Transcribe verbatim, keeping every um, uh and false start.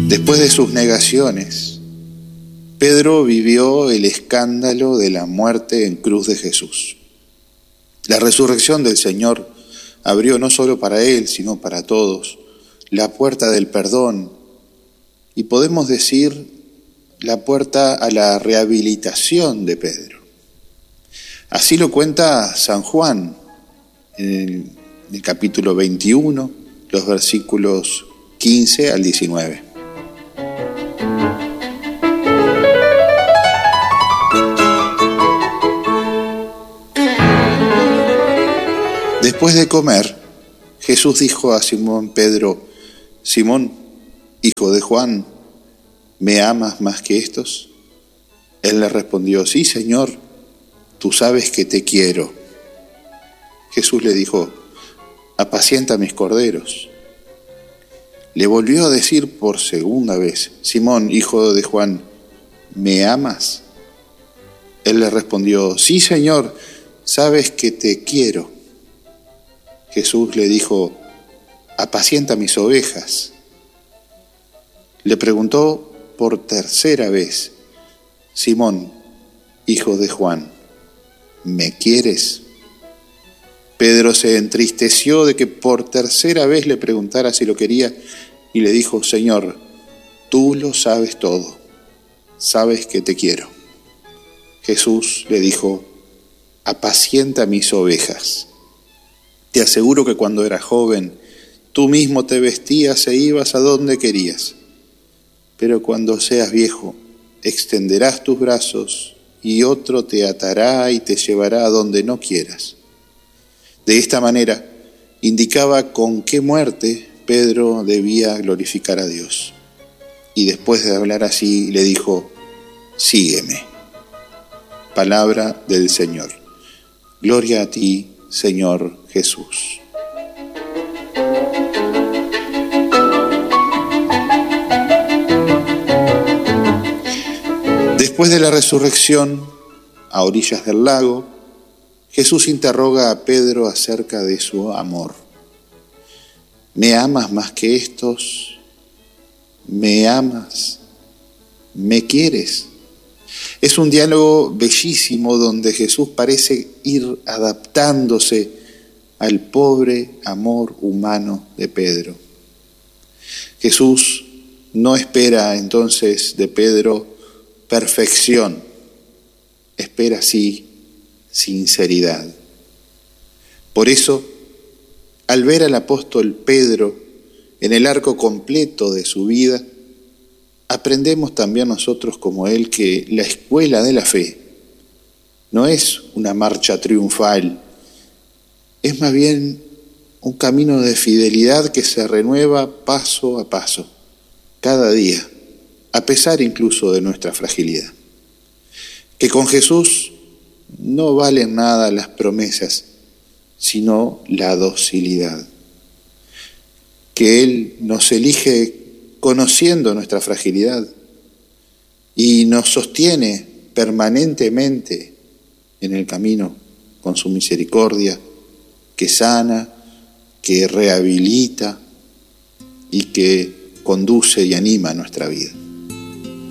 Después de sus negaciones, Pedro vivió el escándalo de la muerte en cruz de Jesús. La resurrección del Señor abrió no solo para él, sino para todos, la puerta del perdón y podemos decir la puerta a la rehabilitación de Pedro. Así lo cuenta San Juan en el, en el capítulo veintiuno, los versículos quince al diecinueve. Después de comer, Jesús dijo a Simón Pedro: Simón, hijo de Juan, ¿me amas más que estos? Él le respondió: sí, Señor, tú sabes que te quiero. Jesús le dijo: apacienta mis corderos. Le volvió a decir por segunda vez: Simón, hijo de Juan, ¿me amas? Él le respondió: sí, Señor, sabes que te quiero. Jesús le dijo: apacienta mis ovejas. Le preguntó por tercera vez: Simón, hijo de Juan, ¿me quieres? Pedro se entristeció de que por tercera vez le preguntara si lo quería y le dijo: Señor, tú lo sabes todo, sabes que te quiero. Jesús le dijo: apacienta mis ovejas. Te aseguro que cuando eras joven, tú mismo te vestías e ibas a donde querías. Pero cuando seas viejo, extenderás tus brazos y otro te atará y te llevará a donde no quieras. De esta manera, indicaba con qué muerte Pedro debía glorificar a Dios. Y después de hablar así, le dijo: sígueme. Palabra del Señor. Gloria a ti, Señor Jesús. Después de la resurrección, a orillas del lago, Jesús interroga a Pedro acerca de su amor. ¿Me amas más que estos? ¿Me amas? ¿Me quieres? Es un diálogo bellísimo donde Jesús parece ir adaptándose al pobre amor humano de Pedro. Jesús no espera entonces de Pedro perfección, espera sí sinceridad. Por eso, al ver al apóstol Pedro en el arco completo de su vida, aprendemos también nosotros como él que la escuela de la fe no es una marcha triunfal, es más bien un camino de fidelidad que se renueva paso a paso, cada día, a pesar incluso de nuestra fragilidad. Que con Jesús no valen nada las promesas, sino la docilidad. Que Él nos elige conociendo nuestra fragilidad y nos sostiene permanentemente en el camino con su misericordia, que sana, que rehabilita y que conduce y anima nuestra vida.